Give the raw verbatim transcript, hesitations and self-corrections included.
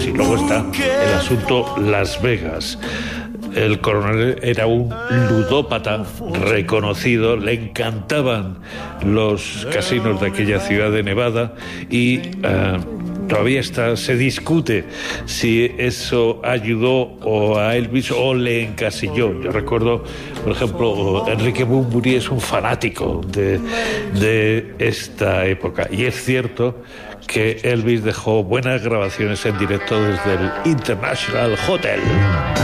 años. Y luego está el asunto Las Vegas. El coronel era un ludópata reconocido, le encantaban los casinos de aquella ciudad de Nevada y uh, todavía está, se discute si eso ayudó o a Elvis o le encasilló. Yo recuerdo, por ejemplo, Enrique Bunbury es un fanático de, de esta época y es cierto que Elvis dejó buenas grabaciones en directo desde el International Hotel.